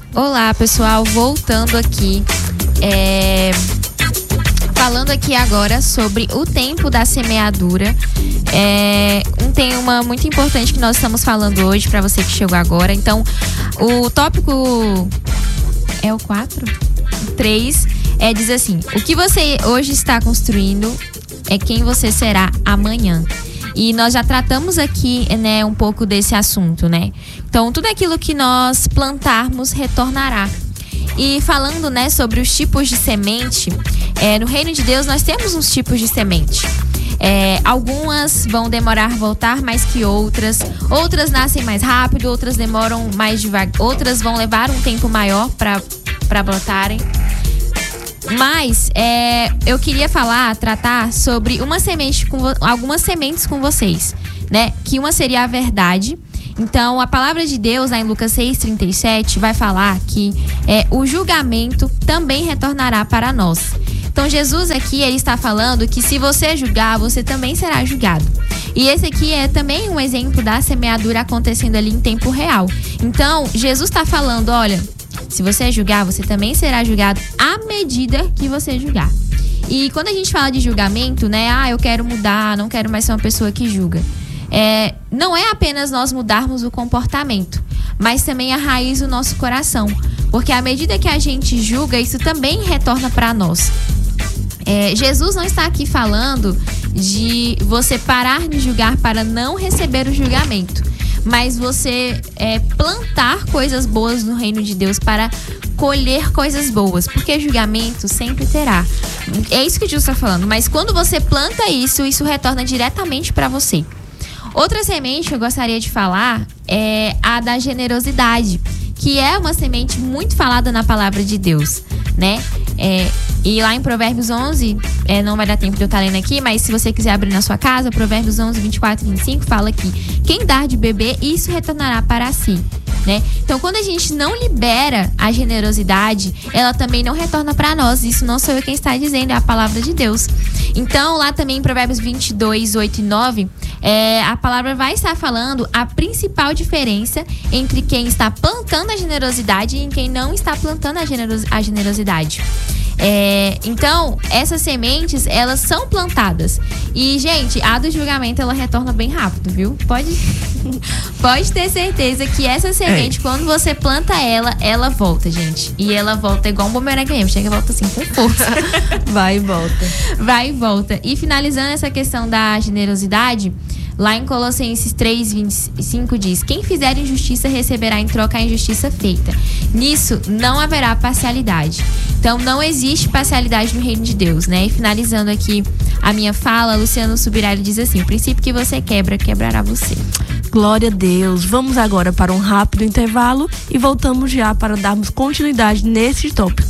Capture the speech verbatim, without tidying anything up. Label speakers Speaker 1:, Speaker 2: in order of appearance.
Speaker 1: Olá, pessoal, voltando aqui, é... falando aqui agora sobre o tempo da semeadura. É um tema muito importante que nós estamos falando hoje, para você que chegou agora. Então, o tópico é o quatro? três é, diz assim: o que você hoje está construindo é quem você será amanhã. E nós já tratamos aqui, né, um pouco desse assunto, né? Então, tudo aquilo que nós plantarmos retornará. E falando, né, sobre os tipos de semente, é, no reino de Deus nós temos uns tipos de semente. É, algumas vão demorar a voltar mais que outras, outras nascem mais rápido, outras demoram mais devagar, outras vão levar um tempo maior para para brotarem. Mas é, eu queria falar, tratar sobre uma semente com vo- algumas sementes com vocês, né? Que uma seria a verdade. Então, a palavra de Deus, lá em Lucas seis, trinta e sete, vai falar que é, o julgamento também retornará para nós. Então, Jesus aqui, ele está falando que se você julgar, você também será julgado. E esse aqui é também um exemplo da semeadura acontecendo ali em tempo real. Então, Jesus está falando, olha, se você julgar, você também será julgado à medida que você julgar. E quando a gente fala de julgamento, né? Ah, eu quero mudar, não quero mais ser uma pessoa que julga. É, não é apenas nós mudarmos o comportamento, mas também a raiz do nosso coração. Porque à medida que a gente julga, isso também retorna para nós. É, Jesus não está aqui falando de você parar de julgar para não receber o julgamento, mas você é, plantar coisas boas no reino de Deus para colher coisas boas, porque julgamento sempre terá. É isso que Jesus está falando, mas quando você planta isso, isso retorna diretamente para você. Outra semente que eu gostaria de falar é a da generosidade, que é uma semente muito falada na palavra de Deus, né? É, e lá em Provérbios onze, é, não vai dar tempo de eu estar lendo aqui, mas se você quiser abrir na sua casa, Provérbios onze, vinte e quatro e vinte e cinco fala que quem dar de beber, isso retornará para si, né? Então, quando a gente não libera a generosidade, ela também não retorna para nós. Isso não sou eu quem está dizendo, é a palavra de Deus. Então, lá também em Provérbios vinte e dois, oito e nove, é, a palavra vai estar falando a principal diferença entre quem está plantando a generosidade e quem não está plantando a, generos- a generosidade. É, então, essas sementes, elas são plantadas. E, gente, a do julgamento, ela retorna bem rápido, viu? Pode, pode ter certeza que essa semente, é. quando você planta ela, ela volta, gente. E ela volta igual um bumerangue mesmo. Chega e volta assim, com força.
Speaker 2: Vai e volta.
Speaker 1: Vai e volta. E finalizando essa questão da generosidade, lá em Colossenses três, vinte e cinco diz: quem fizer injustiça receberá em troca a injustiça feita. Nisso não haverá parcialidade. Então não existe parcialidade no reino de Deus, né? E finalizando aqui a minha fala, Luciano Subirá, diz assim: o princípio que você quebra, quebrará você.
Speaker 2: Glória a Deus. Vamos agora para um rápido intervalo e voltamos já para darmos continuidade nesse tópico.